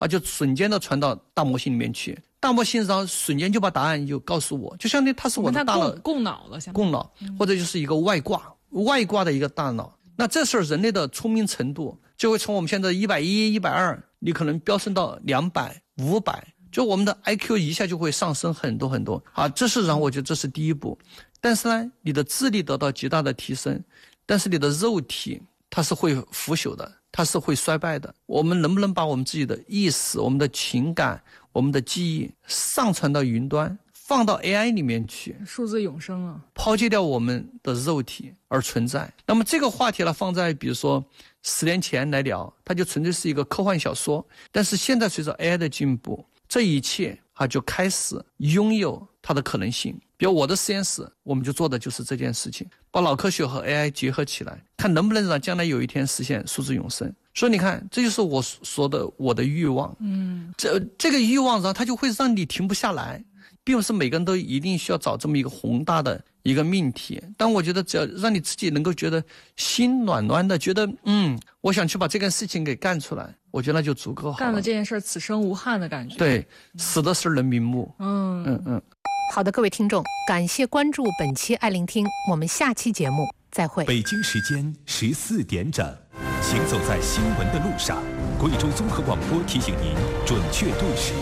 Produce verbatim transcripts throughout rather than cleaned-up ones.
啊，就瞬间的传到大模型里面去，大模型上瞬间就把答案就告诉我，就相当于它是我的大脑供脑了， 供脑，或者就是一个外挂外挂的一个大脑。那这时候人类的聪明程度就会从我们现在一百一、一百二，你可能飙升到两百、五百，就我们的 I Q 一下就会上升很多很多啊。这是让我觉得这是第一步。但是呢，你的智力得到极大的提升，但是你的肉体它是会腐朽的，它是会衰败的。我们能不能把我们自己的意识、我们的情感、我们的记忆上传到云端，放到 A I 里面去， 数字永生啊， 抛弃掉我们的肉体而存在？那么这个话题呢，放在比如说十年前来聊，它就纯粹是一个科幻小说。但是现在随着 A I 的进步，这一切啊就开始拥有它的可能性。比如我的实验室，我们就做的就是这件事情，把脑科学和 A I 结合起来，看能不能让将来有一天实现数字永生。所以你看，这就是我说的我的欲望。嗯，这这个欲望呢，它就会让你停不下来，并不是每个人都一定需要找这么一个宏大的一个命题。但我觉得只要让你自己能够觉得心暖暖的，觉得嗯，我想去把这件事情给干出来，我觉得那就足够好了。 干了这件事此生无憾的感觉。 对，死的是人瞑目。 嗯嗯嗯。 好的，各位听众，感谢关注本期爱聆听，我们下期节目再会。 北京时间十四点整，行走在新闻的路上，贵州综合广播提醒您准确对时。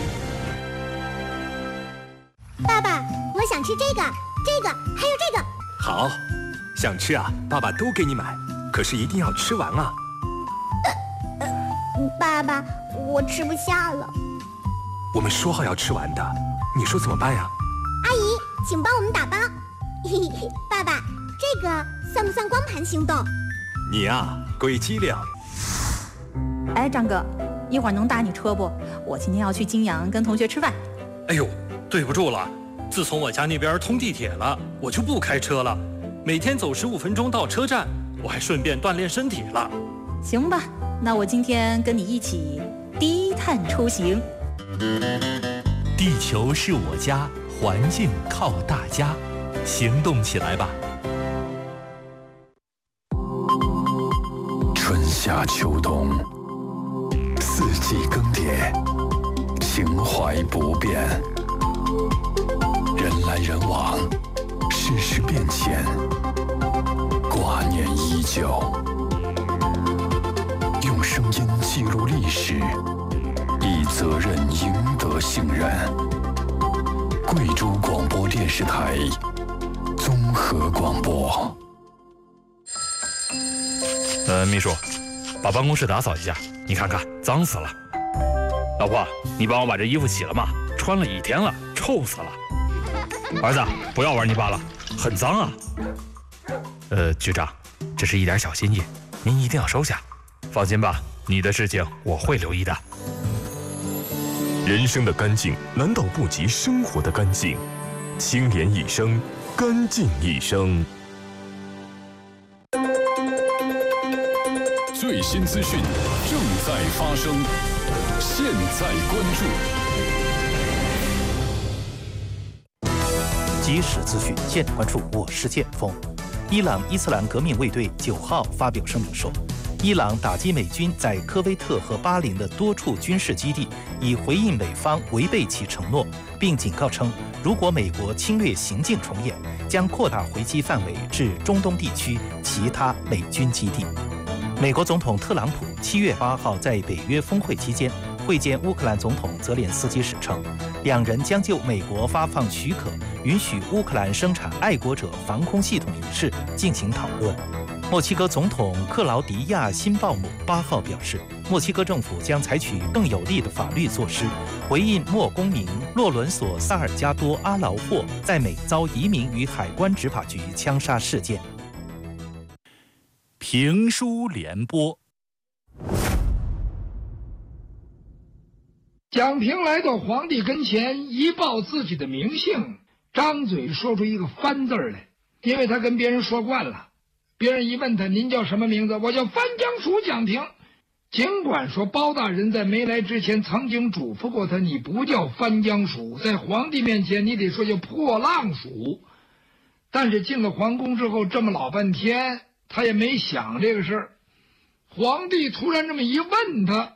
爸爸，我想吃这个、这个，还有这个。 好，想吃啊，爸爸都给你买，可是一定要吃完啊。 呃呃，爸爸，我吃不下了。 我们说好要吃完的，你说怎么办呀？ 阿姨，请帮我们打包。嘿嘿，爸爸，这个算不算光盘行动？ 你呀，鬼机灵。 哎，张哥，一会儿能打你车不？我今天要去金阳跟同学吃饭。 哎呦，对不住了，自从我家那边通地铁了，我就不开车了，每天走十五分钟到车站，我还顺便锻炼身体了。 行吧，那我今天跟你一起低碳出行。 地球是我家，环境靠大家，行动起来吧！ 春夏秋冬，四季更迭，情怀不变。人来人往，世事变迁，挂念依旧。用声音记录历史，以责任赢得信任。贵州广播电视台综合广播。 呃，秘书，把办公室打扫一下，你看看，脏死了。老婆，你帮我把这衣服洗了吗？穿了一天了，臭死了。儿子，不要玩泥巴了，很脏啊。呃，局长，这是一点小心意，您一定要收下。放心吧，你的事情我会留意的。 人生的干净难道不及生活的干净？清廉一生，干净一生。 最新资讯正在发生，现在关注。 即时资讯，现关注，我是剑锋。伊朗伊斯兰革命卫队九号发表声明说，伊朗打击美军在科威特和巴林的多处军事基地，以回应美方违背其承诺，并警告称，如果美国侵略行径重演，将扩大回击范围至中东地区其他美军基地。美国总统特朗普七月八号在北约峰会期间会见乌克兰总统泽连斯基时称，两人将就美国发放许可，允许乌克兰生产爱国者防空系统一事进行讨论。墨西哥总统克劳迪亚·辛鲍姆八号表示，墨西哥政府将采取更有力的法律措施，回应墨公民洛伦索·萨尔加多·阿劳霍在美遭移民与海关执法局枪杀事件。 评书联播。 蒋平来到皇帝跟前，一报自己的名姓，张嘴说出一个番字来，因为他跟别人说惯了。别人一问他，您叫什么名字？我叫番江鼠蒋平。尽管说包大人在没来之前曾经嘱咐过他，你不叫番江鼠，在皇帝面前你得说叫破浪鼠。但是进了皇宫之后，这么老半天他也没想这个事儿。皇帝突然这么一问他，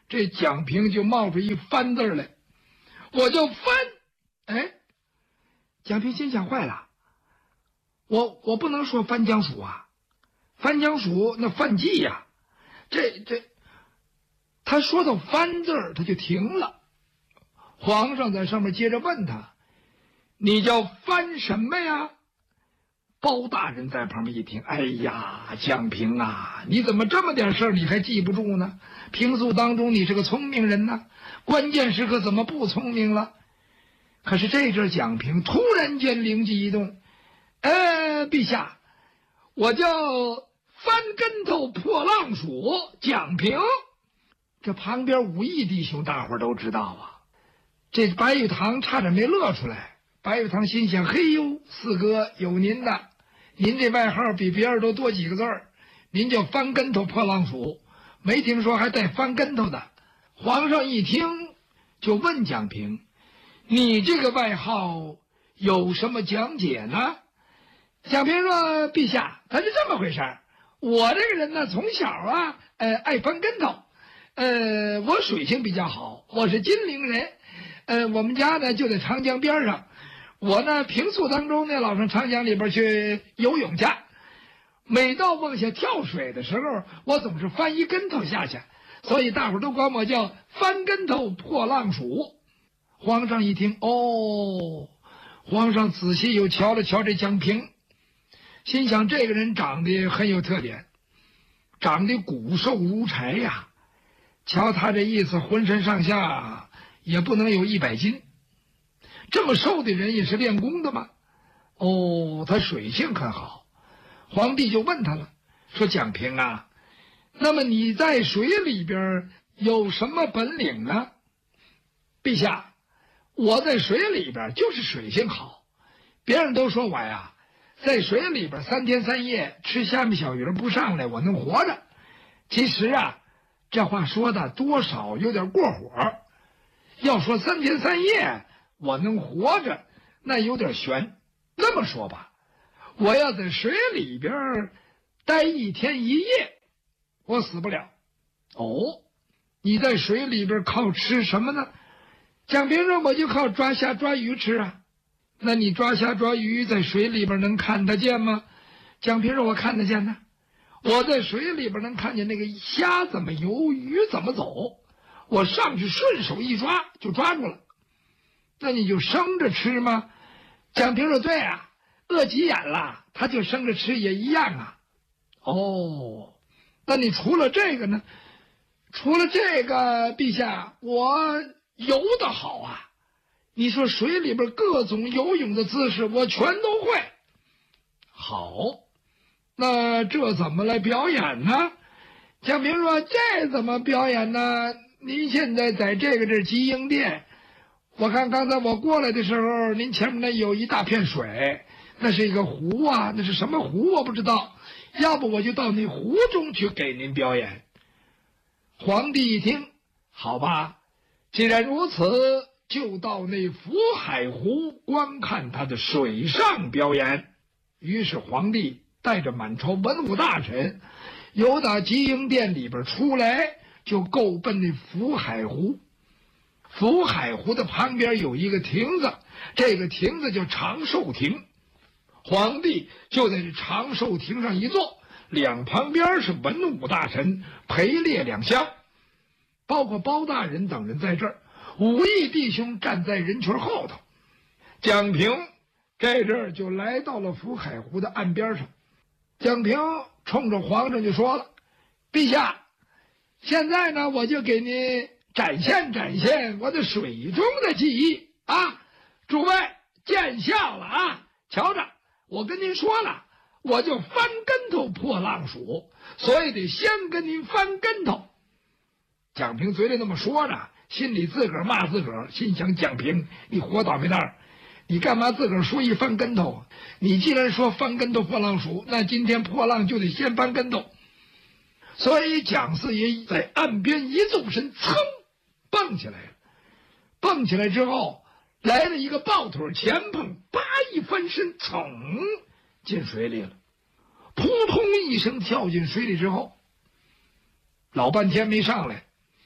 这蒋平就冒出一翻字来，我就翻。哎，蒋平心想坏了，我我不能说翻江鼠啊，翻江鼠那犯忌呀、啊，这这，他说到翻字儿他就停了。皇上在上面接着问他：“你叫翻什么呀？”包大人在旁边一听，哎呀，蒋平啊，你怎么这么点事儿你还记不住呢？平素当中你是个聪明人呢，关键时刻怎么不聪明了？可是这阵蒋平突然间灵机一动，呃，陛下，我叫翻跟头破浪鼠蒋平。这旁边武艺弟兄大伙都知道啊，这白玉堂差点没乐出来。白玉堂心想，嘿呦，四哥有您的，您这外号比别人都多几个字儿，您叫翻跟头破浪鼠，没听说还带翻跟头的。皇上一听就问蒋平，你这个外号有什么讲解呢？蒋平说，陛下，他是这么回事儿，我这个人呢，从小啊，呃，爱翻跟头，呃，我水性比较好，我是金陵人，呃，我们家呢就在长江边上。我呢，平素当中呢，老上长江里边去游泳去。每到往下跳水的时候，我总是翻一跟头下去，所以大伙都管我叫翻跟头破浪鼠。皇上一听，哦，皇上仔细又瞧了瞧这蒋平，心想这个人长得很有特点，长得骨瘦如柴呀。瞧他这意思，浑身上下也不能有一百斤。这么瘦的人也是练功的吗？哦，他水性很好。皇帝就问他了，说蒋平啊，那么你在水里边有什么本领呢？陛下，我在水里边就是水性好，别人都说我呀，在水里边三天三夜吃虾米小鱼不上来我能活着。其实啊，这话说的多少有点过火。要说三天三夜我能活着，那有点悬。那么说吧，我要在水里边待一天一夜，我死不了。哦，你在水里边靠吃什么呢？蒋平说，我就靠抓虾抓鱼吃啊。那你抓虾抓鱼在水里边能看得见吗？蒋平说，我看得见呢。我在水里边能看见那个虾怎么游，鱼怎么走，我上去顺手一抓就抓住了。那你就生着吃吗？蒋平说，对啊，饿急眼了他就生着吃也一样啊。哦，那你除了这个呢？除了这个，陛下，我游得好啊。你说水里边各种游泳的姿势我全都会。好，那这怎么来表演呢？蒋平说，这怎么表演呢？您现在在这个这集英殿，我看刚才我过来的时候，您前面那有一大片水，那是一个湖啊，那是什么湖我不知道，要不我就到那湖中去给您表演。皇帝一听，好吧，既然如此，就到那福海湖观看他的水上表演。于是皇帝带着满朝文武大臣，由打集英殿里边出来，就够奔那福海湖。福海湖的旁边有一个亭子，这个亭子叫长寿亭。皇帝就在这长寿亭上一坐，两旁边是文武大臣陪列两厢，包括包大人等人在这儿，武艺弟兄站在人群后头。蒋平这阵儿就来到了福海湖的岸边上。蒋平冲着皇上就说了，陛下，现在呢我就给您展现展现我的水中的技艺啊！诸位见笑了啊！瞧着，我跟您说了，我就翻跟头破浪鼠，所以得先跟您翻跟头。蒋平嘴里那么说着，心里自个儿骂自个儿，心想，蒋平你活倒霉蛋儿，你干嘛自个儿说一翻跟头？你既然说翻跟头破浪鼠，那今天破浪就得先翻跟头。所以蒋四爷在岸边一纵身，噌蹦起来了。蹦起来之后，来了一个抱腿前碰，叭一翻身，噌进水里了。扑通一声跳进水里之后，老半天没上来。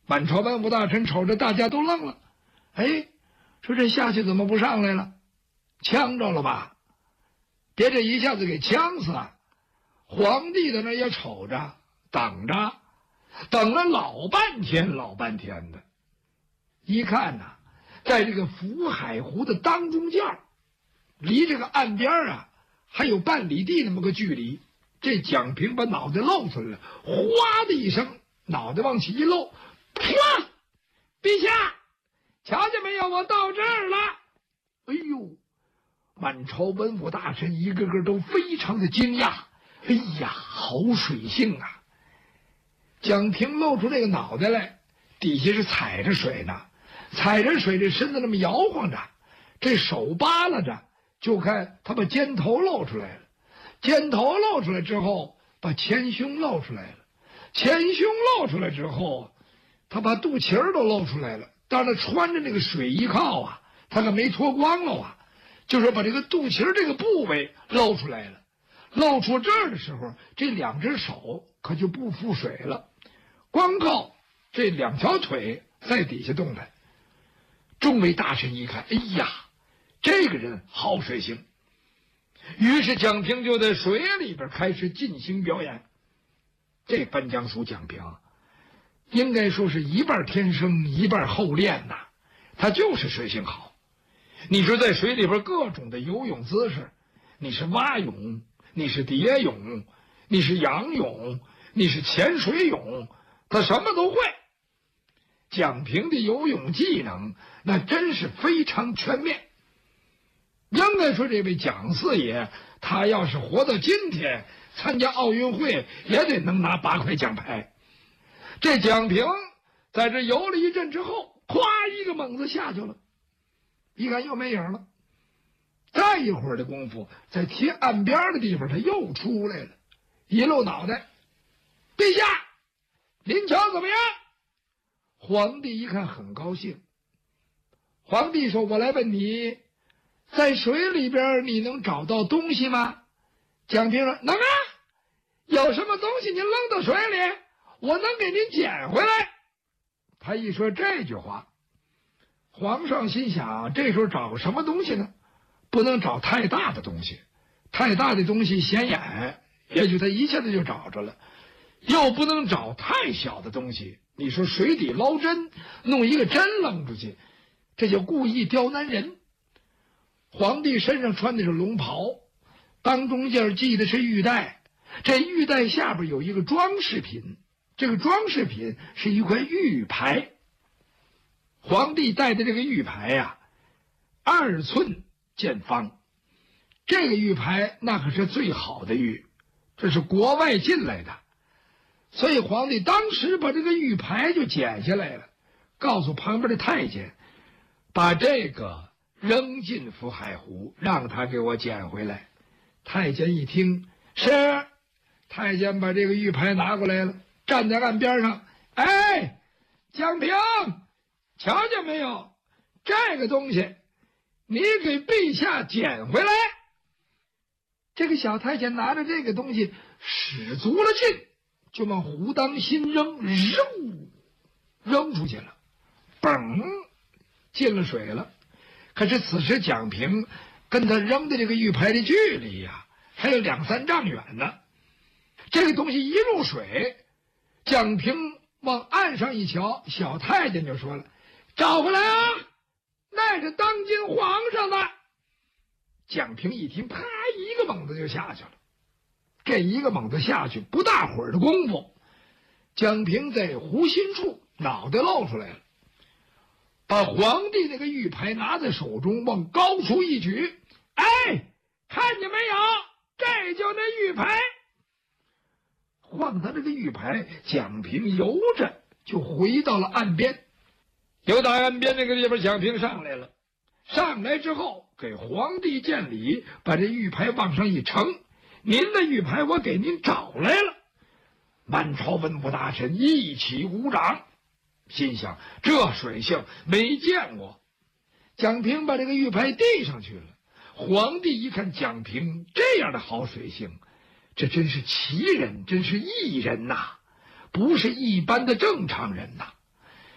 满朝文武大臣瞅着，大家都愣了。哎，说这下去怎么不上来了？呛着了吧？别这一下子给呛死啊！皇帝在那也瞅着，等着，等了老半天，老半天的。一看呐、啊，在这个福海湖的当中间，离这个岸边啊还有半里地那么个距离。这蒋平把脑袋露出来了，哗的一声，脑袋往起一露，啪！陛下，瞧见没有？我到这儿了。哎呦，满朝文武大臣一个个都非常的惊讶。哎呀，好水性啊！蒋平露出这个脑袋来，底下是踩着水呢，踩着水，这身子那么摇晃着，这手扒拉着，就看他把肩头露出来了。肩头露出来之后，把前胸露出来了。前胸露出来之后，他把肚脐儿都露出来了。但是穿着那个水衣靠啊，他可没脱光了啊，就是把这个肚脐儿这个部位露出来了。露出这儿的时候，这两只手可就不浮水了，光靠这两条腿在底下动弹。众位大臣一看，哎呀，这个人好水性。于是蒋平就在水里边开始进行表演。这班江属蒋平应该说是一半天生一半后练呐，他就是水性好。你说在水里边各种的游泳姿势，你是蛙泳，你是蝶泳，你是仰泳，你是潜水泳，他什么都会。蒋平的游泳技能那真是非常全面。应该说这位蒋四爷，他要是活到今天，参加奥运会也得能拿八块奖牌。这蒋平在这游了一阵之后，咵一个猛子下去了，一看又没影了。再一会儿的功夫，在贴岸边的地方他又出来了，一露脑袋，陛下，您瞧怎么样？皇帝一看很高兴。皇帝说，我来问你，在水里边你能找到东西吗？蒋平说，能啊，有什么东西您扔到水里，我能给您捡回来。他一说这句话，皇上心想，这时候找什么东西呢？不能找太大的东西，太大的东西显眼，也许他一下子就找着了。又不能找太小的东西，你说水底捞针，弄一个针扔出去，这就故意刁难人。皇帝身上穿的是龙袍，当中间系的是玉带，这玉带下边有一个装饰品，这个装饰品是一块玉牌。皇帝戴的这个玉牌呀、啊，二寸见方，这个玉牌那可是最好的玉，这是国外进来的，所以皇帝当时把这个玉牌就剪下来了，告诉旁边的太监，把这个扔进福海湖，让他给我捡回来。太监一听是，太监把这个玉牌拿过来了，站在岸边上，哎，蒋平，瞧见没有？这个东西你给陛下捡回来。这个小太监拿着这个东西使足了劲，就往湖当心扔，扔扔出去了，嘣，进了水了。可是此时蒋平跟他扔的这个玉牌的距离呀、啊，还有两三丈远呢。这个东西一入水，蒋平往岸上一瞧，小太监就说了，找回来啊，那是当今皇上的。蒋平一听，啪一个猛子就下去了。这一个猛子下去不大会儿的功夫，蒋平在湖心处脑袋露出来了，把皇帝那个玉牌拿在手中，往高处一举，哎，看见没有？这就那玉牌。晃他这个玉牌，蒋平游着就回到了岸边。游到岸边那个地方，蒋平上来了，上来之后给皇帝见礼，把这玉牌往上一呈，您的玉牌我给您找来了。满朝文武大臣一起鼓掌，心想这水性没见过。蒋平把这个玉牌递上去了，皇帝一看蒋平这样的好水性，这真是奇人，真是异人呐、啊，不是一般的正常人呐、啊。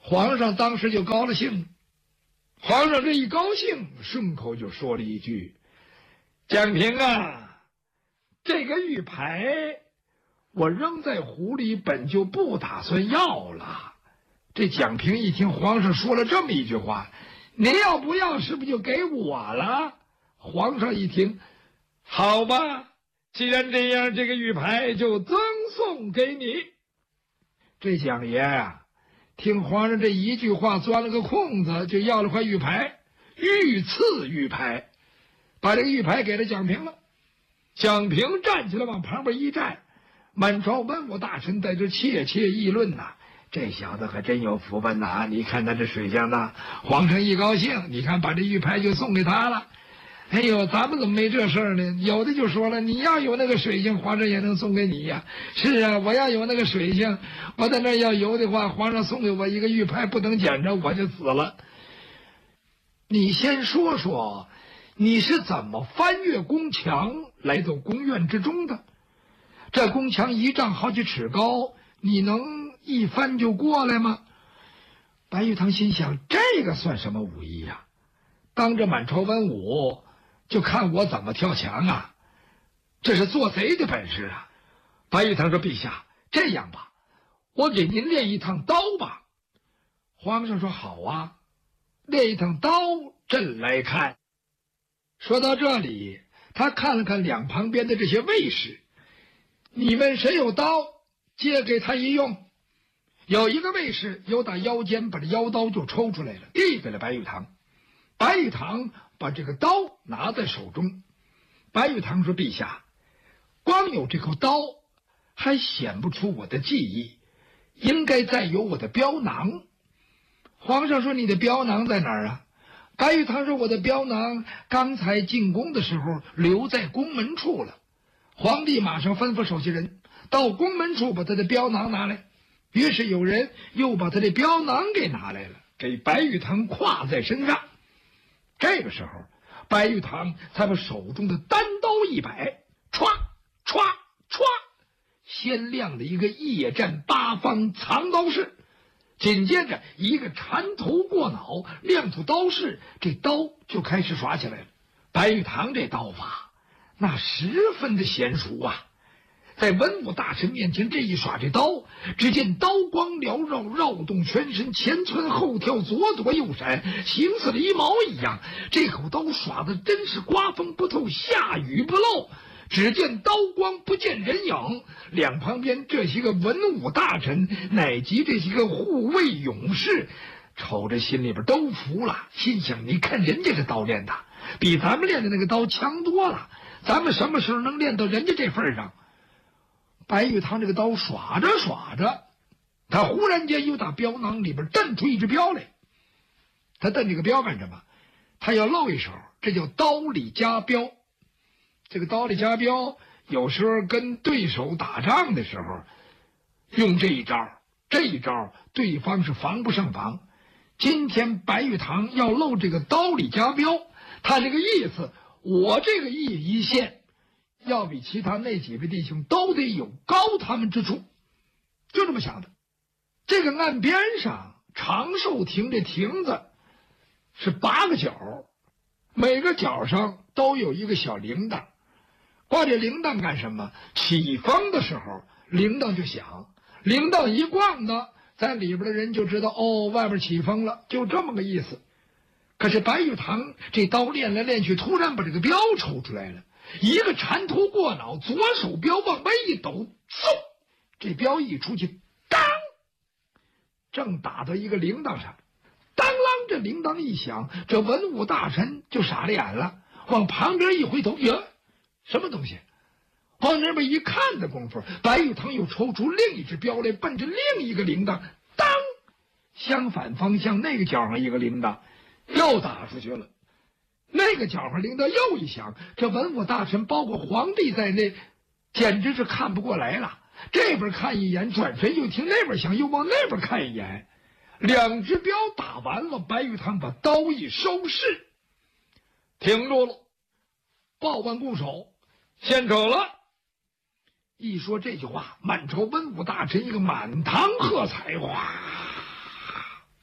皇上当时就高了兴，皇上这一高兴，顺口就说了一句：“蒋平啊，这个玉牌我扔在湖里，本就不打算要了。”这蒋平一听皇上说了这么一句话，您要不要，是不是就给我了？皇上一听，好吧，既然这样，这个玉牌就赠送给你。这蒋爷啊，听皇上这一句话，钻了个空子，就要了块玉牌，御赐玉牌，把这个玉牌给了蒋平了。蒋平站起来往旁边一站，满朝文武大臣在这窃窃议论呐、啊。这小子可真有福分呐！啊，你看他这水性呐，皇上一高兴，你看把这玉牌就送给他了。哎呦，咱们怎么没这事儿呢？有的就说了，你要有那个水性，皇上也能送给你呀。是啊，我要有那个水性，我在那要游的话，皇上送给我一个玉牌，不等捡着我就死了。你先说说，你是怎么翻越宫墙来到宫院之中的？这宫墙一丈好几尺高，你能一翻就过来吗？白玉堂心想，这个算什么武艺呀、啊？当着满朝文武，就看我怎么跳墙啊！这是做贼的本事啊！白玉堂说：“陛下，这样吧，我给您练一趟刀吧。”皇上说：“好啊，练一趟刀，朕来看。”说到这里，他看了看两旁边的这些卫士，你们谁有刀，借给他一用。有一个卫士由打腰间把这腰刀就抽出来了，递给了白玉堂。白玉堂把这个刀拿在手中。白玉堂说：“陛下，光有这口刀还显不出我的技艺，应该再有我的镖囊。”皇上说：“你的镖囊在哪儿啊？”白玉堂说：“我的镖囊刚才进宫的时候留在宫门处了。”皇帝马上吩咐手下人到宫门处把他的镖囊拿来。于是有人又把他的镖囊给拿来了，给白玉堂挎在身上。这个时候，白玉堂才把手中的单刀一摆，歘歘歘，先亮了一个夜战八方藏刀式，紧接着一个缠头过脑，亮出刀式，这刀就开始耍起来了。白玉堂这刀法那十分的娴熟啊，在文武大臣面前这一耍这刀，只见刀光缭绕，绕动全身，前窜后跳，左躲右闪，形似狸猫一样。这口刀耍的真是刮风不透，下雨不漏。只见刀光不见人影，两旁边这些个文武大臣乃及这些个护卫勇士，瞅着心里边都服了，心想：你看人家这刀练的比咱们练的那个刀强多了，咱们什么时候能练到人家这份上？白玉堂这个刀耍着耍着，他忽然间又打镖囊里边蹬出一只镖来。他蹬这个镖干什么？他要露一手，这叫刀里加镖。这个刀里加镖，有时候跟对手打仗的时候用这一招，这一招对方是防不胜防。今天白玉堂要露这个刀里加镖，他这个意思，我这个意一现，要比其他那几位弟兄都得有高他们之处，就这么想的。这个岸边上长寿亭的亭子是八个角，每个角上都有一个小铃铛。挂这铃铛干什么？起风的时候铃铛就响，铃铛一咣的，在里边的人就知道，哦，外边起风了，就这么个意思。可是白玉堂这刀练来练去，突然把这个镖抽出来了，一个缠头过脑，左手镖往外一抖，嗖，这镖一出去，当，正打到一个铃铛上，当啷，这铃铛一响，这文武大臣就傻了眼了，往旁边一回头，呀，什么东西？往那边一看的功夫，白玉堂又抽出另一只镖来，奔着另一个铃铛，当，相反方向那个角上一个铃铛又打出去了。那个角上铃铛又一响，这文武大臣包括皇帝在内简直是看不过来了，这边看一眼，转身又听那边响，又往那边看一眼。两只镖打完了，白玉堂把刀一收势，停住了，报万固守，献丑了。一说这句话，满朝文武大臣一个满堂喝彩，哇！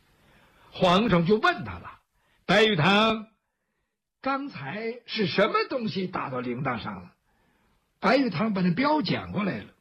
皇上就问他了：“白玉堂，刚才是什么东西打到铃铛上了？”白玉堂把那镖捡过来了，